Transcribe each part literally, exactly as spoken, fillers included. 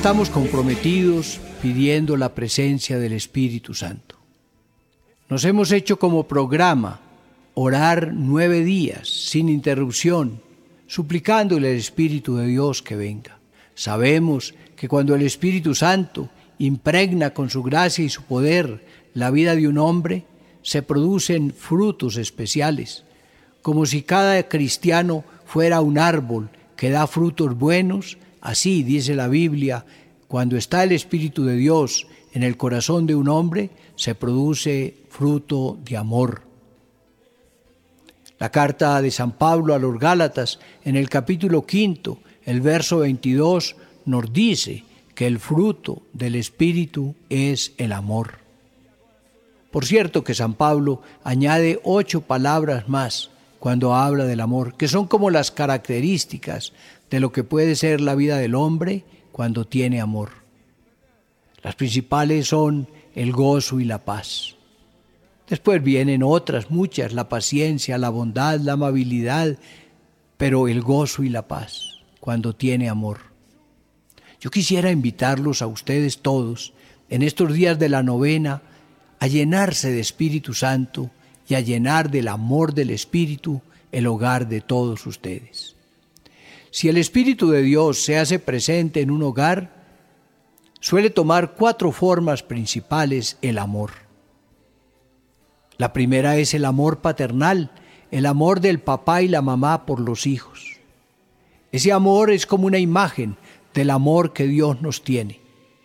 estamos comprometidos pidiendo la presencia del Espíritu Santo. Nos hemos hecho como programa orar nueve días sin interrupción, suplicándole al Espíritu de Dios que venga. Sabemos que cuando el Espíritu Santo impregna con su gracia y su poder la vida de un hombre, se producen frutos especiales, como si cada cristiano fuera un árbol que da frutos buenos. Así dice la Biblia, cuando está el Espíritu de Dios en el corazón de un hombre, se produce fruto de amor. La carta de San Pablo a los Gálatas, en el capítulo quinto, el verso veintidós, nos dice que el fruto del Espíritu es el amor. Por cierto que San Pablo añade ocho palabras más cuando habla del amor, que son como las características de lo que puede ser la vida del hombre cuando tiene amor. Las principales son el gozo y la paz. Después vienen otras muchas, la paciencia, la bondad, la amabilidad, pero el gozo y la paz, cuando tiene amor. Yo quisiera invitarlos a ustedes todos, en estos días de la novena, a llenarse de Espíritu Santo y a llenar del amor del Espíritu el hogar de todos ustedes. Si el Espíritu de Dios se hace presente en un hogar, suele tomar cuatro formas principales el amor. La primera es el amor paternal, el amor del papá y la mamá por los hijos. Ese amor es como una imagen del amor que Dios nos tiene.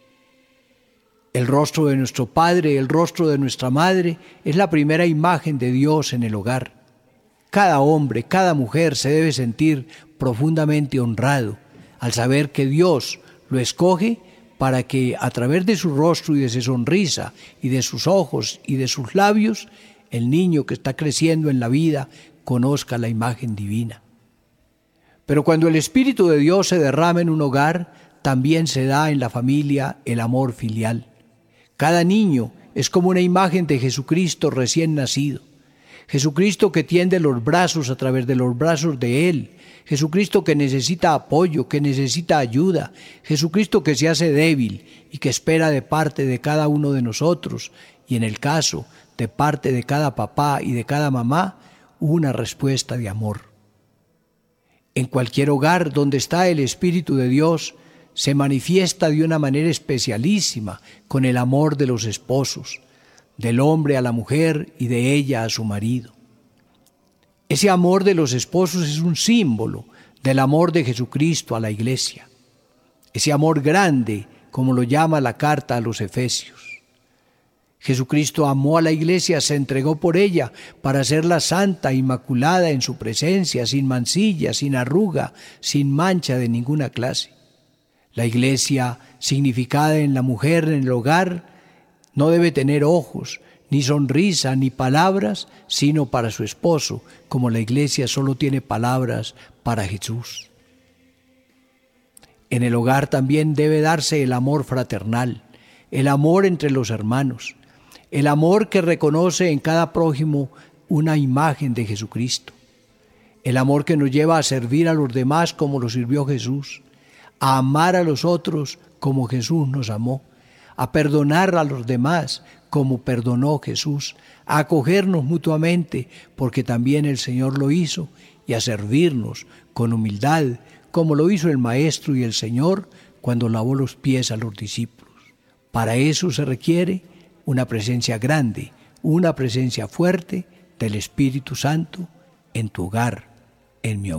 El rostro de nuestro padre, el rostro de nuestra madre, es la primera imagen de Dios en el hogar. Cada hombre, cada mujer se debe sentir profundamente honrado al saber que Dios lo escoge para que a través de su rostro y de su sonrisa y de sus ojos y de sus labios, el niño que está creciendo en la vida conozca la imagen divina. Pero cuando el Espíritu de Dios se derrama en un hogar, también se da en la familia el amor filial. Cada niño es como una imagen de Jesucristo recién nacido. Jesucristo que tiende los brazos a través de los brazos de Él. Jesucristo que necesita apoyo, que necesita ayuda. Jesucristo que se hace débil y que espera de parte de cada uno de nosotros, y en el caso de parte de cada papá y de cada mamá, una respuesta de amor. En cualquier hogar donde está el Espíritu de Dios, se manifiesta de una manera especialísima con el amor de los esposos, del hombre a la mujer y de ella a su marido. Ese amor de los esposos es un símbolo del amor de Jesucristo a la iglesia. Ese amor grande, como lo llama la carta a los Efesios. Jesucristo amó a la iglesia, se entregó por ella para hacerla santa, inmaculada en su presencia, sin mancilla, sin arruga, sin mancha de ninguna clase. La iglesia, significada en la mujer en el hogar, no debe tener ojos, ni sonrisa, ni palabras, sino para su esposo, como la iglesia solo tiene palabras para Jesús. En el hogar también debe darse el amor fraternal, el amor entre los hermanos, el amor que reconoce en cada prójimo una imagen de Jesucristo, el amor que nos lleva a servir a los demás como lo sirvió Jesús, a amar a los otros como Jesús nos amó, a perdonar a los demás como perdonó Jesús, a acogernos mutuamente porque también el Señor lo hizo, y a servirnos con humildad como lo hizo el Maestro y el Señor cuando lavó los pies a los discípulos. Para eso se requiere una presencia grande, una presencia fuerte del Espíritu Santo en tu hogar, en mi hogar.